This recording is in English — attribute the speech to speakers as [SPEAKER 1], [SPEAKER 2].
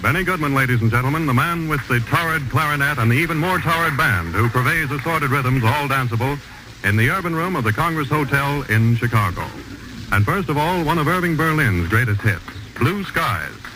[SPEAKER 1] Benny Goodman, ladies and gentlemen, the man with the torrid clarinet and the even more torrid band who purveys assorted rhythms, all danceable, in the urban room of the Congress Hotel in Chicago. And first of all, one of Irving Berlin's greatest hits, Blue Skies.